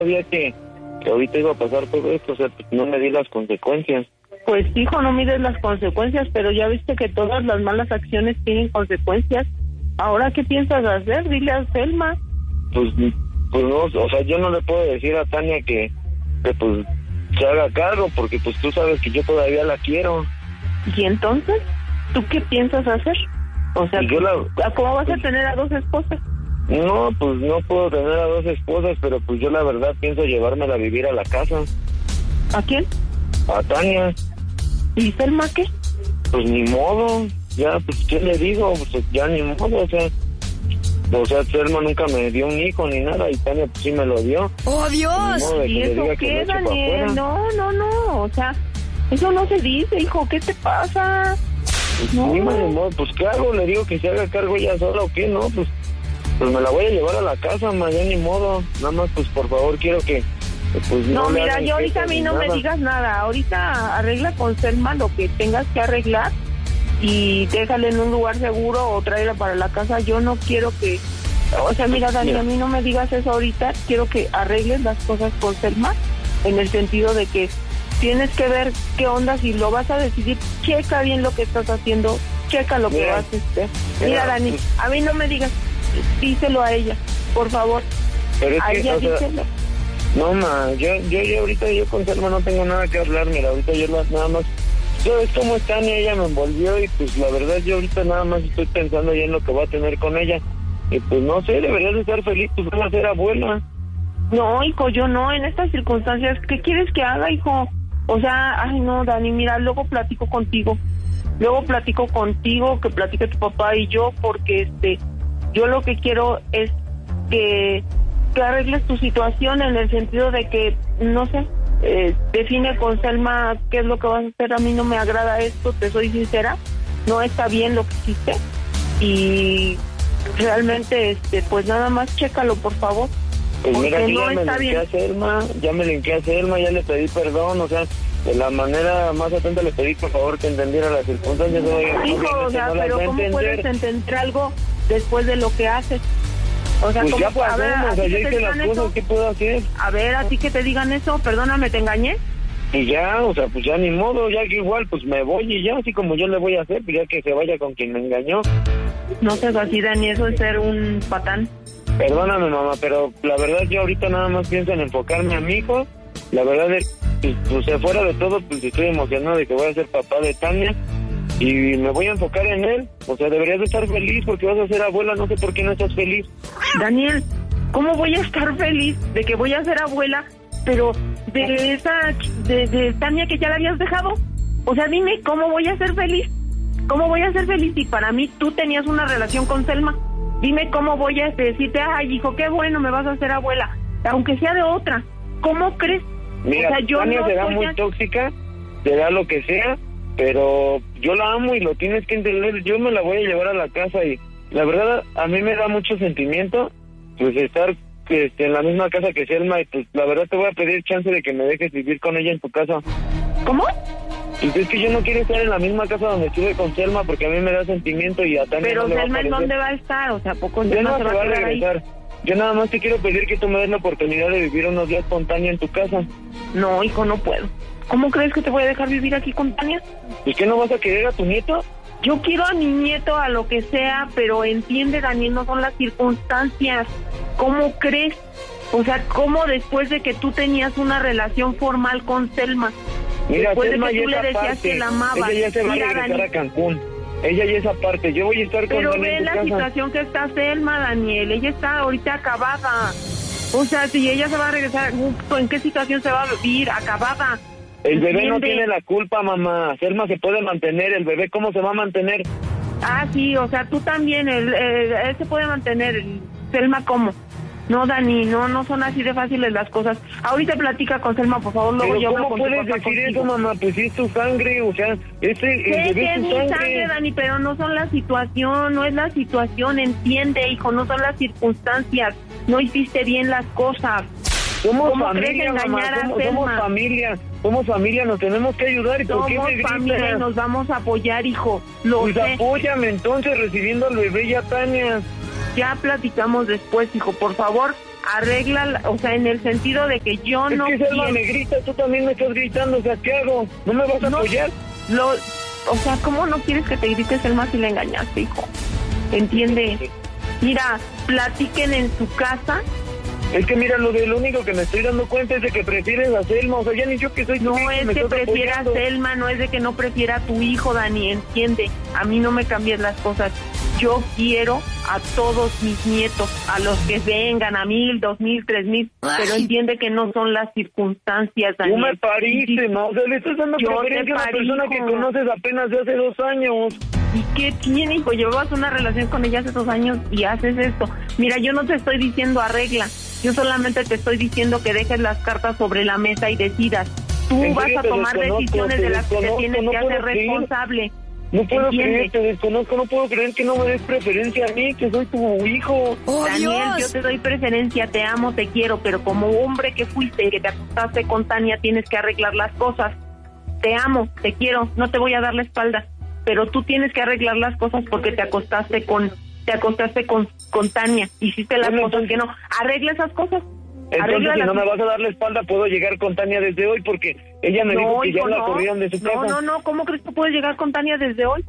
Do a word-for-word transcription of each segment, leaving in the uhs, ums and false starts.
sabía que, que ahorita iba a pasar todo esto, o sea, no me di las consecuencias. Pues hijo, no mides las consecuencias, pero ya viste que todas las malas acciones tienen consecuencias. Ahora, ¿qué piensas hacer? Dile a Selma. Pues, pues no, o sea, yo no le puedo decir a Tania que, que pues se haga cargo, porque pues tú sabes que yo todavía la quiero. ¿Y entonces? ¿Tú qué piensas hacer? O sea, yo la, ¿cómo vas pues, a tener a dos esposas? No, pues no puedo tener a dos esposas, pero pues yo la verdad pienso llevármela a vivir a la casa. ¿A quién? A Tania. ¿Y Selma qué? Pues ni modo, ya, pues, ¿qué le digo? Pues ya ni modo, o sea, o sea, Selma nunca me dio un hijo ni nada, y Tania pues sí me lo dio. ¡Oh, Dios! ¿Y eso qué, Daniel? No, no, no, o sea, eso no se dice, hijo, ¿qué te pasa? Pues no. ni modo, pues ¿qué hago? Le digo que se haga cargo ella sola o qué, ¿no? Pues, pues me la voy a llevar a la casa, ma, ya ni modo, nada más, pues por favor, quiero que... Pues no, no mira, yo ahorita a mí no nada. me digas nada. Ahorita arregla con Selma lo que tengas que arreglar y déjala en un lugar seguro o tráela para la casa. Yo no quiero que... O sea, mira, Dani, a mí no me digas eso ahorita. Quiero que arregles las cosas con Selma en el sentido de que tienes que ver qué onda. Si lo vas a decidir, checa bien lo que estás haciendo, checa lo mira, que vas a hacer. Mira, mira, Dani, a mí no me digas, díselo a ella, por favor. Pero es a que, ella o sea, díselo. No, ma, yo, yo, yo ahorita yo con Selma no tengo nada que hablar, mira, ahorita yo nada más, ¿sabes cómo está? Ni ella me envolvió y pues la verdad yo ahorita nada más estoy pensando ya en lo que voy a tener con ella. Y pues no sé, deberías de estar feliz, pues vas a ser abuela. No, hijo, yo no, en estas circunstancias, ¿qué quieres que haga, hijo? O sea, ay no, Dani, mira, luego platico contigo, luego platico contigo, que platique tu papá y yo, porque este, yo lo que quiero es que... que arregles tu situación en el sentido de que, no sé, eh, define con Selma qué es lo que vas a hacer. A mí no me agrada esto, te soy sincera, no está bien lo que hiciste y realmente, este, pues nada más chécalo, por favor. Pues mira, no ya me linké a Selma, ya me linké a Selma, ya le pedí perdón, o sea, de la manera más atenta le pedí, por favor, que entendiera las circunstancias. Hijo, o sea, no pero ¿cómo entender? Puedes entender algo después de lo que haces? O sea, pues ¿cómo? Ya pasó, a ver, o sea, ya hice las cosas, eso? ¿Qué puedo hacer? A ver, a ti que te digan eso, perdóname, ¿te engañé? Y ya, o sea, pues ya ni modo, ya que igual, pues me voy y ya, así como yo le voy a hacer, pues ya que se vaya con quien me engañó. No seas así, Dani, eso es ser un patán. Perdóname, mamá, pero la verdad yo ahorita nada más pienso en enfocarme a mi hijo. La verdad es, pues, pues fuera de todo, pues estoy emocionado de que voy a ser papá de Tania. Y me voy a enfocar en él. O sea, deberías de estar feliz porque vas a ser abuela. No sé por qué no estás feliz. Daniel, ¿cómo voy a estar feliz de que voy a ser abuela, pero de esa, de, de Tania que ya la habías dejado? O sea, dime, ¿cómo voy a ser feliz? ¿Cómo voy a ser feliz si para mí tú tenías una relación con Selma? Dime cómo voy a decirte, ay, hijo, qué bueno, me vas a hacer abuela, aunque sea de otra. ¿Cómo crees? Mira, o sea, yo Tania no será muy a... tóxica, será lo que sea, pero yo la amo y lo tienes que entender. Yo me la voy a llevar a la casa y la verdad a mí me da mucho sentimiento pues estar este, en la misma casa que Selma y pues la verdad te voy a pedir chance de que me dejes vivir con ella en tu casa. ¿Cómo? Pues es que yo no quiero estar en la misma casa donde estuve con Selma porque a mí me da sentimiento y a Tania pero no Selma, ¿en dónde va a estar? O sea, ¿poco Selma no se va a regresar ahí? Yo nada más te quiero pedir que tú me des la oportunidad de vivir unos días con Tania en tu casa. No, hijo, no puedo. ¿Cómo crees que te voy a dejar vivir aquí con Tania? ¿Y qué, no vas a querer a tu nieto? Yo quiero a mi nieto a lo que sea, pero entiende, Daniel, no son las circunstancias. ¿Cómo crees? O sea, ¿cómo después de que tú tenías una relación formal con Selma? Mira, después Selma de que tú le decías parte, que la amabas. Ella ya se va Mira, a regresar Dani, a Cancún. Ella ya esa parte. Yo voy a estar con pero Dani ve en tu la casa. situación que está Selma, Daniel. Ella está ahorita acabada. O sea, si ella se va a regresar, ¿en qué situación se va a vivir? Acabada. El bebé ¿Entiende? no tiene la culpa, mamá. Selma se puede mantener. El bebé, ¿cómo se va a mantener? Ah, sí, o sea, tú también. Él, él, él se puede mantener. Selma, ¿cómo? No, Dani, no, no son así de fáciles las cosas. Ahorita platica con Selma, por favor, luego Pero yo hablo ¿cómo con puedes decir contigo. eso, mamá? Pues sí es tu sangre, o sea, ese el Sé bebé que es es tu mi sangre. sangre, Dani, pero no son la situación, no es la situación, entiende, hijo, no son las circunstancias. No hiciste bien las cosas. Somos ¿Cómo crees familia, mamá, engañar a somos, somos Selma? familia, somos familia, nos tenemos que ayudar. ¿Y por qué Somos me gritas? familia y nos vamos a apoyar, hijo. Lo Pues sé. apóyame entonces recibiendo al bebé y a Tania. Ya platicamos después, hijo, por favor. arregla, o sea, en el sentido de que yo es no que Selma quiero... me grita, tú también me estás gritando, o sea, ¿qué hago? ¿No me vas a No, apoyar? Lo, o sea, ¿cómo no quieres que te grites Selma si le engañaste, hijo? ¿Entiende? Mira, platiquen en su casa. Es que mira, lo de lo único que me estoy dando cuenta es de que prefieres a Selma, o sea, ya ni yo que soy tu No hijo, es me que estás prefiera a apoyando. Selma, no es de que no prefiera a tu hijo, Dani, entiende. A mí no me cambies las cosas. Yo quiero a todos mis nietos, a los que vengan, a mil, dos mil, tres mil, pero entiende que no son las circunstancias, Dani. Tú me pariste, ¿no? O sea, le estás dando Yo preferencia te a una persona parijo. que conoces apenas de hace dos años. ¿Y qué tiene, hijo? Llevabas una relación con ella hace dos años y haces esto. Mira, yo no te estoy diciendo arregla. Yo solamente te estoy diciendo que dejes las cartas sobre la mesa y decidas. Tú ¿En vas serio a te tomar desconozco? decisiones Te de las que te desconozco, tienes no que puedo hacer creer. responsable. No puedo ¿Entiendes? creer, te desconozco, no puedo creer que no me des preferencia a mí, que soy tu hijo. ¡Oh, Daniel, Dios! yo te doy preferencia, te amo, te quiero, pero como hombre que fuiste y que te acostaste con Tania, tienes que arreglar las cosas. Te amo, te quiero, no te voy a dar la espalda, pero tú tienes que arreglar las cosas porque te acostaste con te acostaste con, con Tania, hiciste las Bueno, cosas entonces- que no. Arregla esas cosas. Entonces, Arregla si las- no me vas a dar la espalda, puedo llegar con Tania desde hoy, porque ella me dijo que ya hijo, la no. corrieron de su No, casa. no, no, ¿cómo crees que puedes llegar con Tania desde hoy?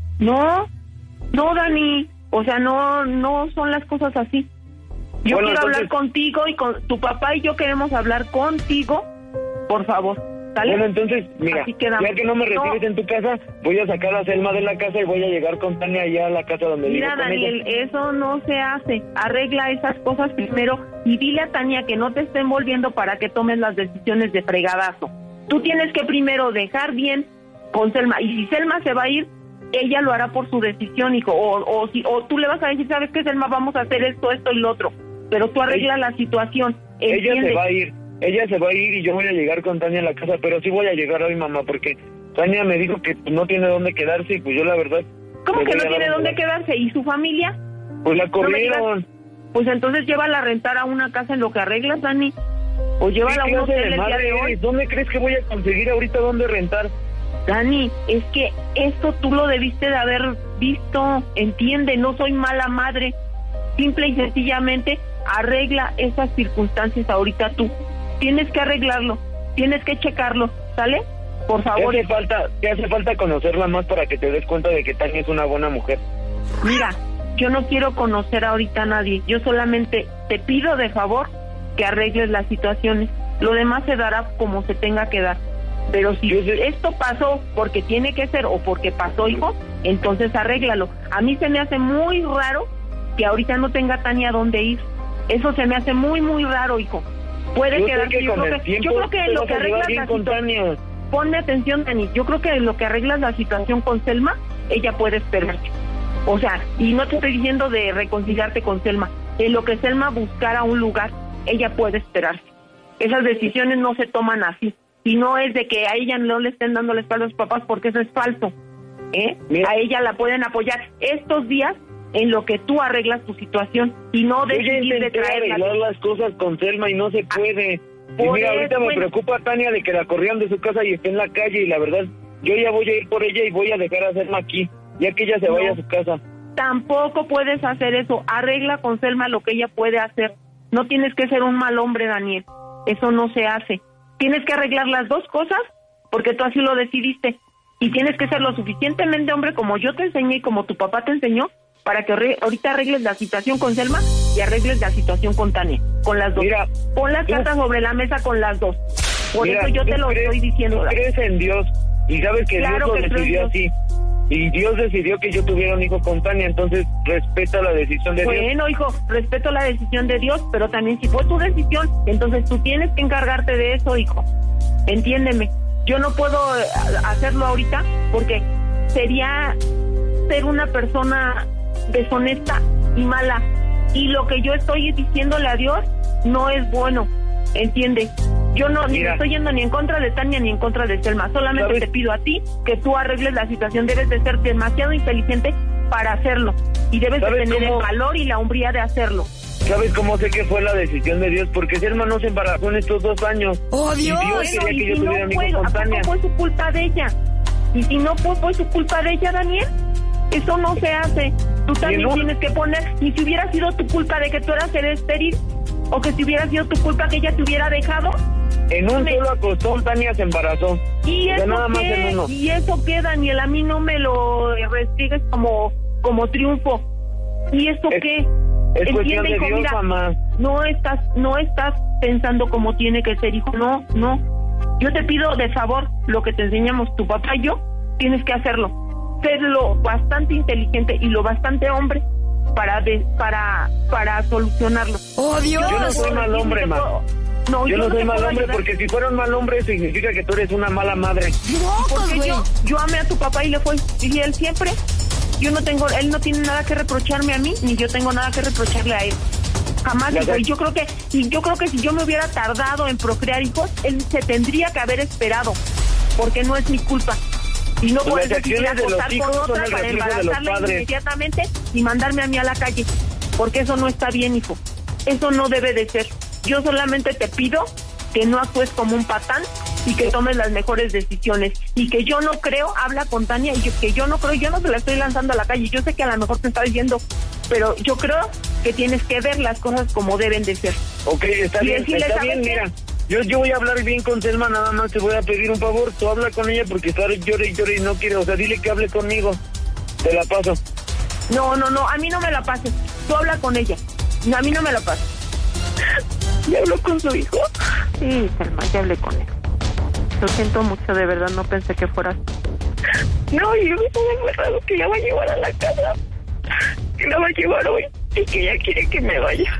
No, no, Dani, o sea, no, no son las cosas así. Yo Bueno, quiero entonces- hablar contigo y con tu papá y yo queremos hablar contigo, por favor, ¿sale? Bueno, entonces, mira, Así quedamos. ya que no me recibes No. en tu casa, voy a sacar a Selma de la casa y voy a llegar con Tania allá a la casa donde vivo Mira, con Daniel, ella. eso no se hace. Arregla esas cosas primero y dile a Tania que no te esté envolviendo para que tomes las decisiones de fregadazo. Tú tienes que primero dejar bien con Selma. Y si Selma se va a ir, ella lo hará por su decisión, hijo. O, o, si, o tú le vas a decir, ¿sabes qué, Selma? Vamos a hacer esto, esto y lo otro. Pero tú arregla Ella- la situación. Ella ¿Entiendes? se va a ir, ella se va a ir y yo voy a llegar con Tania a la casa, pero sí voy a llegar hoy, mamá, porque Tania me dijo que no tiene dónde quedarse y pues yo la verdad... ¿Cómo le que voy no a dar tiene un dónde lugar. quedarse? ¿Y su familia? Pues la No me digas- corrieron. Pues entonces llévala a rentar a una casa en lo que arreglas, Dani. O ¿Qué llévala a un clase hotel de el día madre de hoy. eres? ¿Dónde crees que voy a conseguir ahorita dónde rentar? Dani, es que esto tú lo debiste de haber visto, entiende, no soy mala madre. Simple y sencillamente arregla esas circunstancias ahorita tú. Tienes que arreglarlo, tienes que checarlo, ¿sale? Por ¿Te favor, hace falta, te hace falta conocerla más para que te des cuenta de que Tania es una buena mujer? mira, yo no quiero conocer ahorita a nadie, yo solamente te pido de favor que arregles las situaciones. Lo demás se dará como se tenga que dar. Pero si Yo sé- esto pasó porque tiene que ser o porque pasó, hijo, entonces arréglalo. A mí se me hace muy raro que ahorita no tenga Tania dónde ir. Eso se me hace muy, muy raro, hijo. Puede Yo sé quedarse. que Yo, con creo el que, tiempo yo creo que te en lo vas que a llevar arreglas bien la con situación... Tania. Ponme atención, Dani. Yo creo que en lo que arreglas la situación con Selma, ella puede esperarte. O sea, y no te estoy diciendo de reconciliarte con Selma. En lo que Selma buscara un lugar, ella puede esperarse. Esas decisiones no se toman así. Y no es de que a ella no le estén dando la espalda a sus papás, porque eso es falso. ¿Eh? Mira. A ella la pueden apoyar estos días en lo que tú arreglas tu situación y no Yo ya decidir de intenté traerla. arreglar las cosas con Selma y no se puede. Y por mira, ahorita eso, me bueno. preocupa Tania de que la corrieron de su casa y esté en la calle y la verdad, yo ya voy a ir por ella y voy a dejar a Selma aquí, ya que ella se No. vaya a su casa. Tampoco puedes hacer eso. Arregla con Selma lo que ella puede hacer. No tienes que ser un mal hombre, Daniel. Eso no se hace. Tienes que arreglar las dos cosas porque tú así lo decidiste. Y tienes que ser lo suficientemente hombre como yo te enseñé y como tu papá te enseñó para que arre- ahorita arregles la situación con Selma y arregles la situación con Tania. Con las dos. Mira, Pon las tú- cartas sobre la mesa con las dos. Por Mira, eso yo tú te lo crees- estoy diciendo. Tú Dani. crees en Dios y sabes que Claro Dios que lo creo en decidió así. Y Dios decidió que yo tuviera un hijo con Tania, entonces respeta la decisión de Dios. Bueno, hijo, respeto la decisión de Dios, pero también si fue tu decisión, entonces tú tienes que encargarte de eso, hijo. Entiéndeme. Yo no puedo eh, hacerlo ahorita porque sería ser una persona deshonesta y mala. Y lo que yo estoy diciéndole a Dios no es bueno, ¿entiendes? Yo no ni Mira. me estoy yendo ni en contra de Tania ni en contra de Selma. Solamente ¿Sabes? te pido a ti que tú arregles la situación. Debes de ser demasiado inteligente para hacerlo. Y debes de ¿Sabes tener cómo? el valor y la hombría de hacerlo. ¿Sabes cómo sé que fue la decisión de Dios? Porque Selma no se embarazó en estos dos años. ¡Oh, Y Dios! Dios Bueno, quería y que yo si no tuviera un hijo fue, con ¿a poco Tania. fue su culpa de ella? Y si no fue, fue su culpa de ella, Daniel. Eso no se hace. Tú también no? tienes que poner, y si hubiera sido tu culpa de que tú eras el estéril, ¿O que si hubiera sido tu culpa que ella te hubiera dejado? En un Me... solo acostón, Tania se embarazó. ¿Y eso nada más qué? en uno. ¿Y eso qué, Daniel? A mí no me lo restrigues como, como triunfo. ¿Y eso es, qué? Es cuestión de hijo, Dios, mira, mamá. No estás, no estás pensando como tiene que ser, hijo. No, no. Yo te pido de favor lo que te enseñamos tu papá y yo, tienes que hacerlo. Ser lo bastante inteligente y lo bastante hombre para de, para para solucionarlo. ¡Oh, Dios! Yo no soy mal hombre, ma. No, yo, yo no soy no mal hombre ayudar. porque si fuera un mal hombre significa que tú eres una mala madre. Porque yo, yo amé a tu papá y le fue y él siempre. Yo no tengo, él no tiene nada que reprocharme a mí, ni yo tengo nada que reprocharle a él. Jamás, hijo. Y yo creo que, y yo creo que si yo me hubiera tardado en procrear hijos, él se tendría que haber esperado, porque no es mi culpa. Y no puedes decidir acostar con otra para embarazarla inmediatamente y mandarme a mí a la calle, porque eso no está bien, hijo. Eso no debe de ser. Yo solamente te pido que no actúes como un patán y que tomes las mejores decisiones. Y que yo no creo, habla con Tania, y yo, que yo no creo, yo no te la estoy lanzando a la calle. Yo sé que a lo mejor te está diciendo, pero yo creo que tienes que ver las cosas como deben de ser. Ok, está y bien, está bien, qué? mira. Yo, yo voy a hablar bien con Selma, nada más te voy a pedir un favor. Tú habla con ella porque está llore y llore y no quiere. O sea, dile que hable conmigo. Te la paso. No, no, no, a mí no me la pases. Tú habla con ella. No, a mí no me la pases. ¿Ya habló con su hijo? Sí, Selma, ya hablé con él. Lo siento mucho, de verdad, no pensé que fueras. No, y yo me estoy agarrado que ya va a llevar a la casa. Que la va a llevar hoy y que ella quiere que me vaya.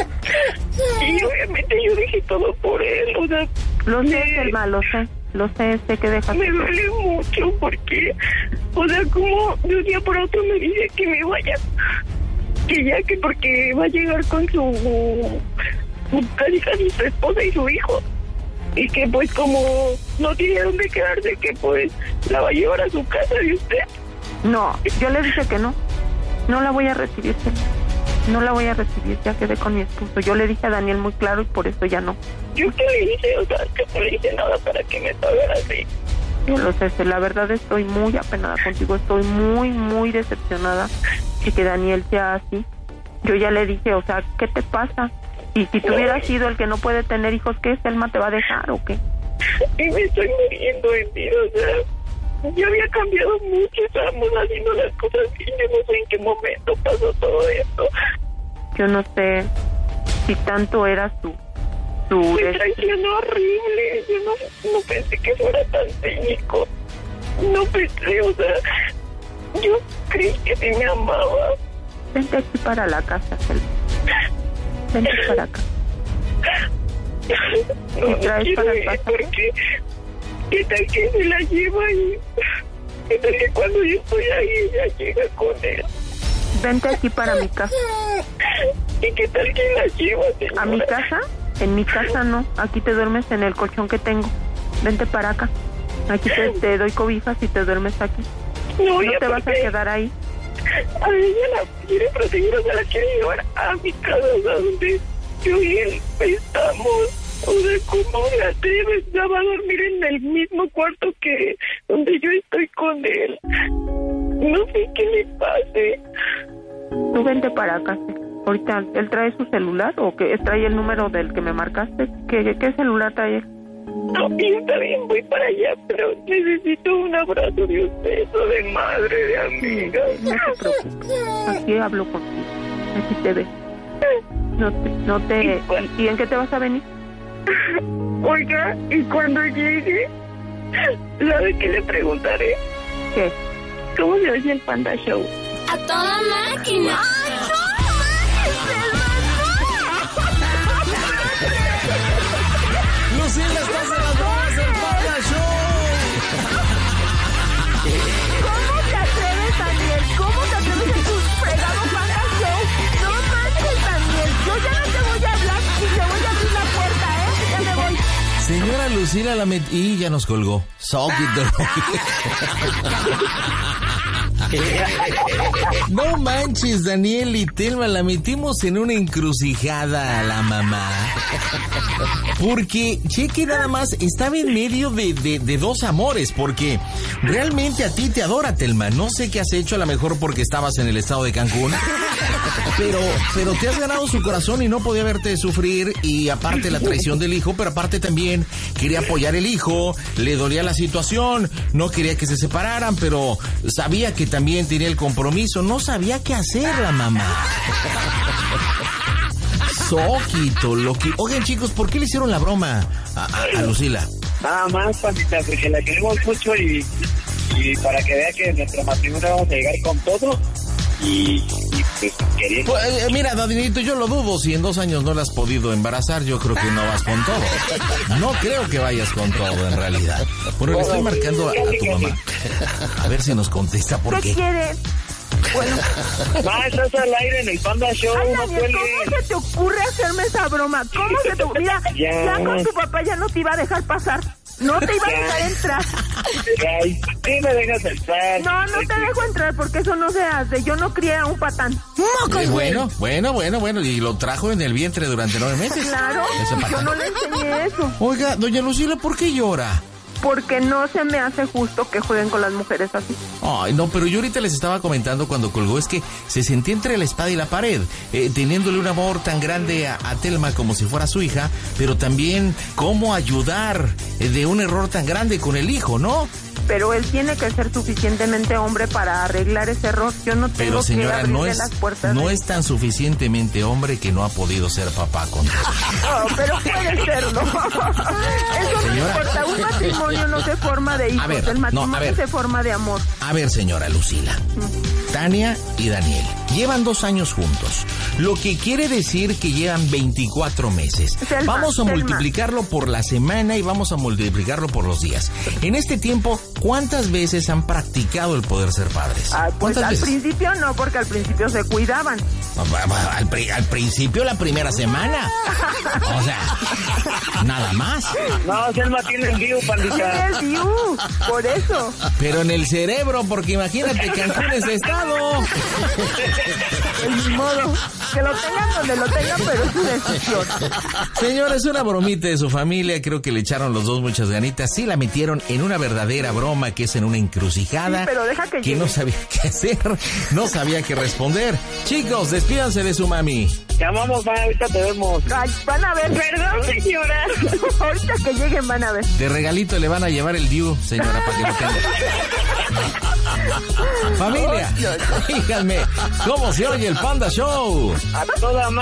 Y obviamente yo dije todo por él, o sea... Lo sé, me... Selma, lo sé. Lo sé, sé que dejas... Me duele mucho porque... O sea, como de un día por otro me dice que me vaya. Que ya, que porque va a llegar con su... casi casi su esposa y su hijo. Y que pues como no tiene dónde quedarse, que pues la va a llevar a su casa de usted. No, yo le dije que no. No la voy a recibir, no la voy a recibir, ya quedé con mi esposo. Yo le dije a Daniel muy claro y por eso ya no. ¿Yo qué le hice? O sea, que no le hice nada para que me pagara así. Yo lo sé, la verdad estoy muy apenada contigo, estoy muy, muy decepcionada de que Daniel sea así. Yo ya le dije, o sea, ¿qué te pasa? Y si tú hubieras sido el que no puede tener hijos, ¿qué? ¿Selma te va a dejar o qué? Y me estoy muriendo en ti, o sea... Yo había cambiado mucho, estábamos haciendo las cosas y yo no sé en qué momento pasó todo esto. Yo no sé si tanto era su... su me traicionó horrible, yo no, no pensé que fuera tan cínico. No pensé, o sea, yo creí que sí me amaba. Vente aquí para la casa, Selma. Vente para acá. No, no traes para el pasaje? Porque... ¿Qué tal que se la lleva y qué tal que cuando yo estoy ahí ella llega con él? Vente aquí para mi casa. ¿Y qué tal que la lleva, señora? ¿A mi casa? En mi casa no. Aquí te duermes en el colchón que tengo. Vente para acá. Aquí te, te doy cobijas y te duermes aquí. No, no te vas a quedar ahí. A ella la quiere proteger, o sea, la quiere llevar a mi casa, o sea, donde yo y él estamos. O sea, ¿cómo me atreves? Ya va a dormir en el mismo cuarto que donde yo estoy con él. No sé qué le pase. Tú vente para acá. Ahorita, ¿él trae su celular o que trae el número del que me marcaste? ¿Qué, qué celular trae él? No, y está bien, voy para allá, pero necesito un abrazo de usted, o de madre, de amiga. No te preocupes, aquí hablo contigo, aquí te ves. No te... No te ¿Y, ¿Y en qué te vas a venir? Oiga, y cuando llegue, ¿sabe qué le preguntaré? ¿Qué? ¿Cómo se oye el Panda Show? ¡A toda máquina! ¡Ay, no! ¡Lucila, estás en las bromas del Panda Show! ¿Cómo te atreves, Daniel? ¿Cómo te atreves en tu fregado Panda Show? No manches, Daniel, yo ya no te voy a hablar y te voy a abrir la puerta, ¿eh? Ya me voy. Señora Lucila, la met... y ya nos colgó. Sock it, No manches, Daniel y Telma, la metimos en una encrucijada a la mamá. Porque, cheque nada más, estaba en medio de, de, de dos amores, porque realmente a ti te adora, Telma. No sé qué has hecho, a lo mejor porque estabas en el estado de Cancún. Pero, pero te has ganado su corazón y no podía verte sufrir, y aparte la traición del hijo, pero aparte también quería apoyar el hijo, le dolía la situación, no quería que se separaran, pero sabía que también tenía el compromiso, no sabía qué hacer la mamá. Soquito, lo que... Oigan, chicos, ¿por qué le hicieron la broma a, a, a Lucila? Nada más, Pandita, porque la queremos mucho y, y para que vea que nuestro matrimonio vamos a llegar con todo. Y, y pues queriendo. Pues, eh, mira, Danielito, yo lo dudo. Si en dos años no la has podido embarazar, yo creo que no vas con todo. No creo que vayas con todo, en realidad. Bueno, le estoy marcando a, a tu mamá. A ver si nos contesta por qué. ¿Qué quieres? Bueno. Ma, estás al aire en el Panda Show. Ay, no Daniel, ¿cómo se te ocurre hacerme esa broma? ¿Cómo se te ocurre? Mira, ya. ya con tu papá ya no te iba a dejar pasar. No te iba a dejar entrar. Ay, sí me dejas entrar. No, no te dejo entrar porque eso no se hace. Yo no crié a un patán. Eh, bueno, bueno, bueno, bueno. Y lo trajo en el vientre durante nueve meses. Claro, yo no le enseñé eso. Oiga, doña Lucila, ¿por qué llora? Porque no se me hace justo que jueguen con las mujeres así. Ay, no, pero yo ahorita les estaba comentando cuando colgó, es que se sentía entre la espada y la pared, eh, teniéndole un amor tan grande a, a Telma como si fuera su hija, pero también cómo ayudar eh, de un error tan grande con el hijo, ¿no? Pero él tiene que ser suficientemente hombre para arreglar ese error. Yo no tengo Pero señora, que abrirle no es, las puertas. no de... es tan suficientemente hombre que no ha podido ser papá con él. No, pero puede serlo. Eso no Señora. importa. Un matrimonio no se forma de hijos. A ver, el matrimonio no, a ver. se forma de amor. A ver, señora Lucila, Tania y Daniel llevan dos años juntos, lo que quiere decir que llevan veinticuatro meses. Selma, vamos a Selma. multiplicarlo por la semana y vamos a multiplicarlo por los días. En este tiempo, ¿cuántas veces han practicado el poder ser padres? Ah, pues ¿Cuántas al veces? principio no, porque al principio se cuidaban. Al, pri- al principio, la primera semana. O sea, nada más. No, Selma tiene el view, Tiene Pandita. el view, por eso. Pero en el cerebro, porque imagínate, Cancún es estado. Ni modo. Que lo tengan donde lo tengan, pero es su decisión. Señores, una bromita de su familia, creo que le echaron los dos muchas ganitas, sí la metieron en una verdadera broma, que es en una encrucijada, Sí, pero deja que que llegue. no sabía qué hacer, no sabía qué responder. Chicos, despídanse de su mami. Te amamos, ma, ahorita te vemos. Ay, van a ver. Perdón, señora. Ahorita que lleguen van a ver. De regalito le van a llevar el Diu, señora, para que lo tenga. Familia, díganme, ¿cómo se oye el Panda Show? A toda